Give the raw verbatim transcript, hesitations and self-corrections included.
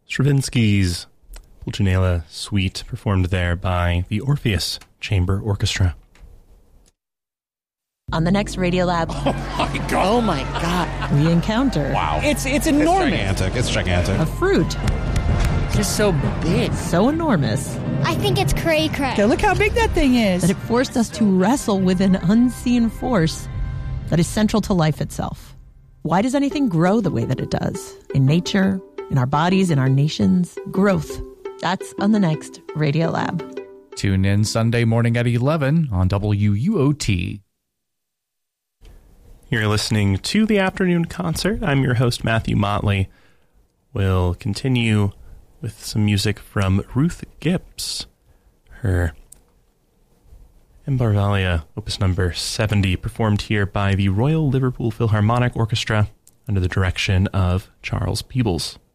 Stravinsky's Pulcinella Suite, performed there by the Orpheus Chamber Orchestra. On the next Radiolab. Oh my God. Oh my God. We encounter. Wow. It's it's enormous. It's gigantic. It's gigantic. A fruit. Just so big. So enormous. I think it's cray cray. Okay, look how big that thing is. That it forced us to wrestle with an unseen force that is central to life itself. Why does anything grow the way that it does? In nature, in our bodies, in our nations, growth. That's on the next Radiolab. Tune in Sunday morning at eleven on W U O T. You're listening to the afternoon concert. I'm your host, Matthew Motley. We'll continue with some music from Ruth Gibbs. Her Embarvalia, opus number seventy, performed here by the Royal Liverpool Philharmonic Orchestra under the direction of Charles Peebles.